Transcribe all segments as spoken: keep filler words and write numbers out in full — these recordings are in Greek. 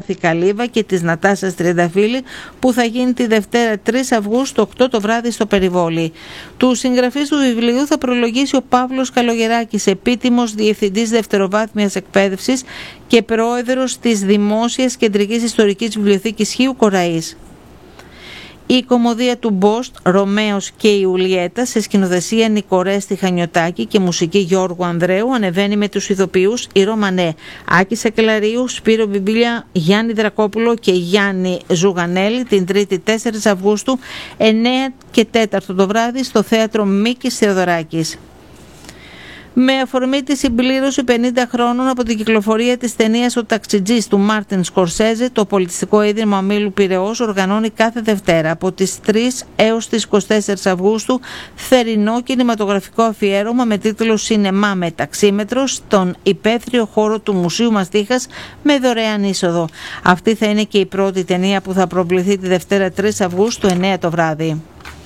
Πάθη Καλύβα και της Νατάσας Τριανταφύλλη, που θα γίνει τη Δευτέρα τρεις Αυγούστου οκτώ το βράδυ στο Περιβόλι. Τους συγγραφείς του βιβλίου θα προλογίσει ο Παύλος Καλογεράκης, επίτιμος διευθυντής δευτεροβάθμιας εκπαίδευσης και πρόεδρος της Δημόσιας Κεντρικής Ιστορικής Βιβλιοθήκης Χίου Κοραής. Η κωμωδία του Μπόστ, Ρωμαίος και η Ιουλιέτα, σε σκηνοθεσία Νικορέστη Χανιωτάκη και μουσική Γιώργου Ανδρέου, ανεβαίνει με τους ηθοποιούς η Ρωμανέ, Άκη Σακελαρίου, Σπύρο Μπιμπίλια, Γιάννη Δρακόπουλο και Γιάννη Ζουγανέλη την Τρίτη τέσσερις Αυγούστου εννέα και τέσσερα το βράδυ στο Θέατρο Μίκης Θεοδωράκης. Με αφορμή τη συμπλήρωση πενήντα χρόνων από την κυκλοφορία της ταινίας «Ο Ταξιτζής» του Μάρτιν Σκορσέζε, το Πολιτιστικό Ίδρυμα Ομίλου Πειραιώς οργανώνει κάθε Δευτέρα από τις τρεις έως τις είκοσι τέσσερις Αυγούστου θερινό κινηματογραφικό αφιέρωμα με τίτλο «Σινεμά με ταξίμετρο» στον υπαίθριο χώρο του Μουσείου Μαστίχας με δωρεάν είσοδο. Αυτή θα είναι και η πρώτη ταινία που θα προβληθεί τη Δευτέρα τρεις Αυγούστου εννέα το βράδυ.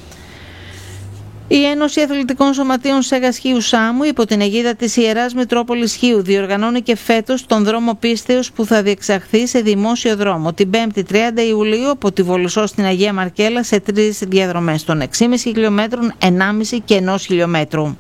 Η Ένωση Αθλητικών Σωματείων Σέγας Χίου Σάμου, υπό την αιγίδα της Ιεράς Μητρόπολης Χίου, διοργανώνει και φέτος τον δρόμο πίστεως που θα διεξαχθεί σε δημόσιο δρόμο την πέμπτη τριάντα Ιουλίου από τη Βολοσσό στην Αγία Μαρκέλα σε τρεις διαδρομές των έξι κόμμα πέντε χιλιόμετρων, ενάμιση και ενός χιλιόμετρου.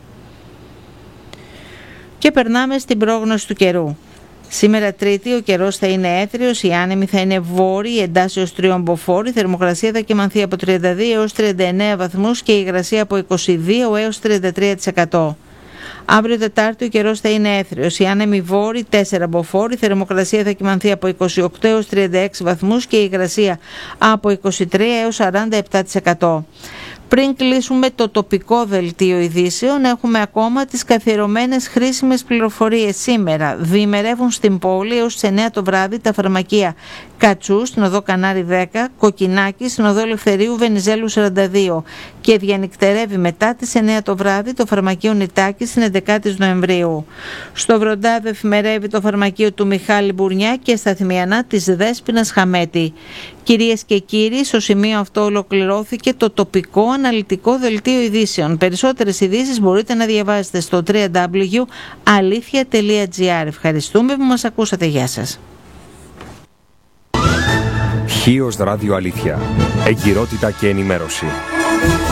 Και περνάμε στην πρόγνωση του καιρού. Σήμερα Τρίτη ο καιρός θα είναι έθριος, οι άνεμοι θα είναι βόρειοι, εντάσσεως τριομποφόροι, η θερμοκρασία θα κυμανθεί από τριάντα δύο έως τριάντα εννέα βαθμούς και η υγρασία από είκοσι δύο έως τριάντα τρία τοις εκατό. Αύριο Τετάρτη ο καιρός θα είναι έθριος, οι άνεμοι βόρειοι τέσσερα μποφόρ, η θερμοκρασία θα κυμανθεί από είκοσι οκτώ έως τριάντα έξι βαθμούς και η υγρασία από είκοσι τρία έως σαράντα επτά τοις εκατό. Πριν κλείσουμε το τοπικό δελτίο ειδήσεων, έχουμε ακόμα τις καθιερωμένες χρήσιμες πληροφορίες. Σήμερα διημερεύουν στην πόλη έως τις εννέα το βράδυ τα φαρμακεία Κατσού στην οδό Κανάρι δέκα, Κοκκινάκη στην οδό Ελευθερίου Βενιζέλου σαράντα δύο και διανυκτερεύει μετά τις εννέα το βράδυ το φαρμακείο Νητάκη στην εβδομήντα Νοεμβρίου. Στο Βροντάδο εφημερεύει το φαρμακείο του Μιχάλη Μπουρνιά και στα Θημιανά της Δέσποινας Χαμέτη. Κυρίες και κύριοι, στο σημείο αυτό ολοκληρώθηκε το τοπικό αναλυτικό δελτίο ειδήσεων. Περισσότερες ειδήσεις μπορείτε να διαβάσετε στο double-u double-u double-u τελεία αλήθεια τελεία τζι άρ. Ευχαριστούμε που μας ακούσατε. Γεια σας. Χίος Ράδιο Αλήθεια. Εγκυρότητα και ενημέρωση.